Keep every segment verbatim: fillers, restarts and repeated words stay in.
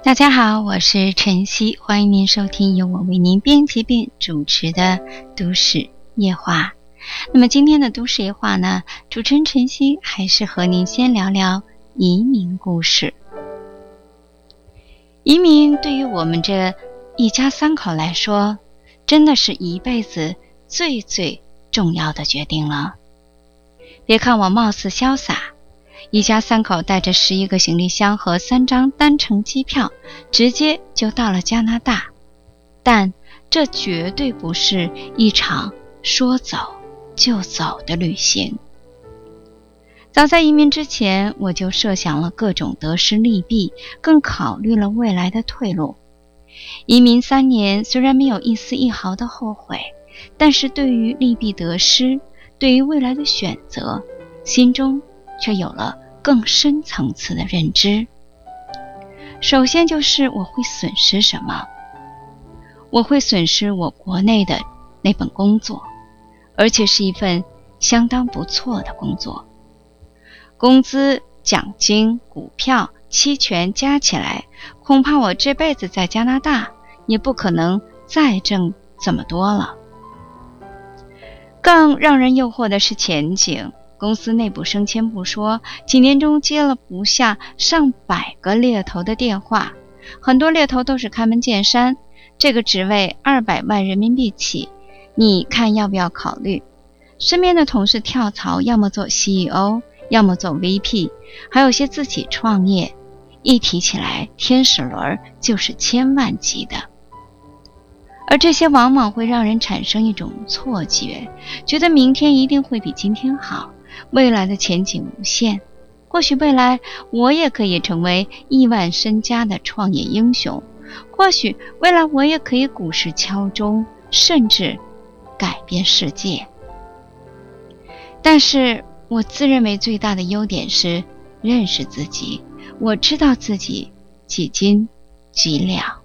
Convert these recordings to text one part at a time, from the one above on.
大家好，我是晨曦，欢迎您收听由我为您编辑并主持的都市夜话。那么今天的都市夜话呢，主持人晨曦还是和您先聊聊移民故事。移民对于我们这一家三口来说，真的是一辈子最最重要的决定了。别看我貌似潇洒，一家三口带着十一个行李箱和三张单程机票，直接就到了加拿大。但这绝对不是一场说走就走的旅行。早在移民之前，我就设想了各种得失利弊，更考虑了未来的退路。移民三年，虽然没有一丝一毫的后悔，但是对于利弊得失，对于未来的选择，心中却有了更深层次的认知。首先就是我会损失什么？我会损失我国内的那本工作，而且是一份相当不错的工作。工资、奖金、股票、期权加起来，恐怕我这辈子在加拿大也不可能再挣这么多了。更让人诱惑的是前景。公司内部升迁不说，几年中接了不下上百个猎头的电话，很多猎头都是开门见山，这个职位二百万人民币起，你看要不要考虑？身边的同事跳槽，要么做 C E O， 要么做 V P， 还有些自己创业，一提起来天使轮就是千万级的。而这些往往会让人产生一种错觉，觉得明天一定会比今天好，未来的前景无限，或许未来我也可以成为亿万身家的创业英雄，或许未来我也可以股市敲钟，甚至改变世界。但是我自认为最大的优点是认识自己，我知道自己几斤几两。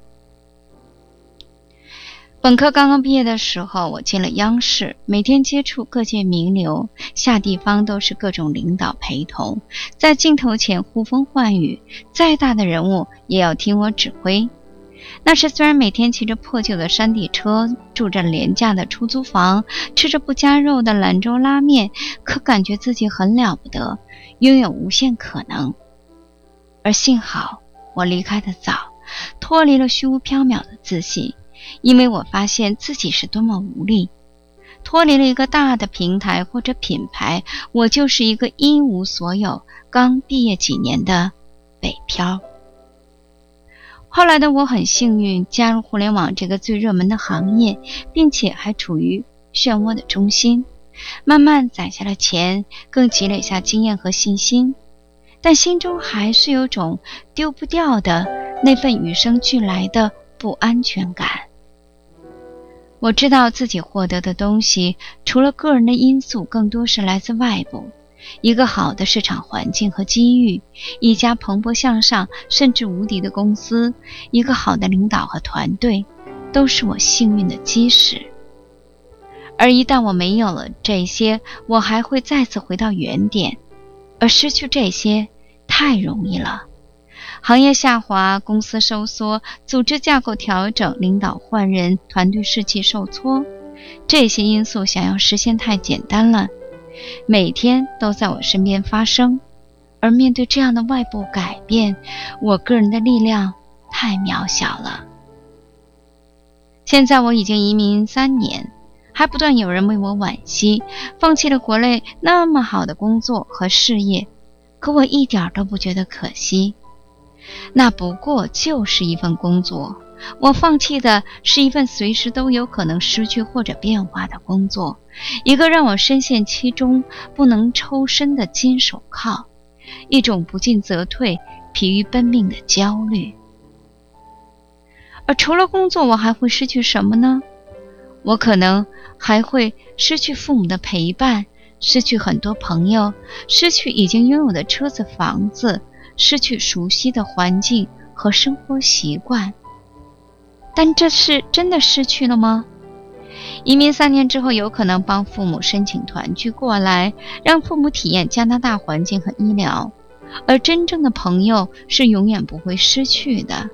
本科刚刚毕业的时候，我进了央视，每天接触各界名流，下地方都是各种领导陪同，在镜头前呼风唤雨，再大的人物也要听我指挥。那时虽然每天骑着破旧的山地车，住着廉价的出租房，吃着不加肉的兰州拉面，可感觉自己很了不得，拥有无限可能。而幸好我离开得早，脱离了虚无缥缈的自信，因为我发现自己是多么无力。脱离了一个大的平台或者品牌，我就是一个一无所有，刚毕业几年的北漂。后来的我很幸运，加入互联网这个最热门的行业，并且还处于漩涡的中心，慢慢攒下了钱，更积累下经验和信心，但心中还是有种丢不掉的那份与生俱来的不安全感。我知道自己获得的东西，除了个人的因素，更多是来自外部。一个好的市场环境和机遇，一家蓬勃向上甚至无敌的公司，一个好的领导和团队，都是我幸运的基石。而一旦我没有了这些，我还会再次回到原点，而失去这些太容易了。行业下滑，公司收缩，组织架构调整，领导换人，团队士气受挫，这些因素想要实现太简单了，每天都在我身边发生。而面对这样的外部改变，我个人的力量太渺小了。现在我已经移民三年，还不断有人为我惋惜，放弃了国内那么好的工作和事业，可我一点都不觉得可惜。那不过就是一份工作，我放弃的是一份随时都有可能失去或者变化的工作，一个让我深陷其中不能抽身的金手铐，一种不进则退、疲于奔命的焦虑。而除了工作，我还会失去什么呢？我可能还会失去父母的陪伴，失去很多朋友，失去已经拥有的车子、房子，失去熟悉的环境和生活习惯。但这是真的失去了吗？移民三年之后，有可能帮父母申请团聚过来，让父母体验加拿大环境和医疗，而真正的朋友是永远不会失去的。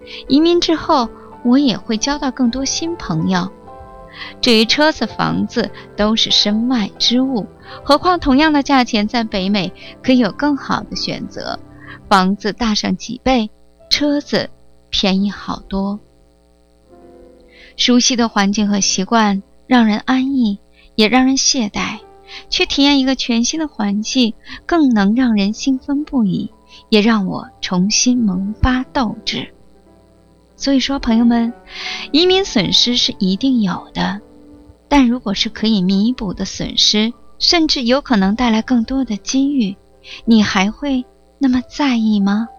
移民之后，我也会交到更多新朋友。至于车子、房子都是身外之物，何况同样的价钱在北美可以有更好的选择，房子大上几倍，车子便宜好多。熟悉的环境和习惯让人安逸，也让人懈怠，去体验一个全新的环境更能让人兴奋不已，也让我重新萌发斗志。所以说朋友们，移民损失是一定有的，但如果是可以弥补的损失，甚至有可能带来更多的机遇，你还会那么在意吗？